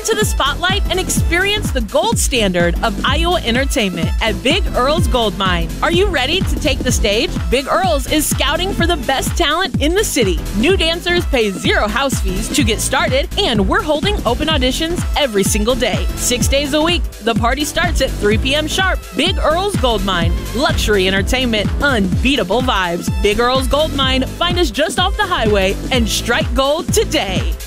into the spotlight and experience the gold standard of Iowa entertainment at Big Earl's Gold Mine. Are you ready to take the stage? Big Earl's is scouting for the best talent in the city. New dancers pay zero house fees to get started, and we're holding open auditions every single day. 6 days a week, the party starts at 3 p.m. sharp. Big Earl's Gold Mine. Luxury entertainment, unbeatable vibes. Big Earl's Gold Mine. Find us just off the highway and strike gold today.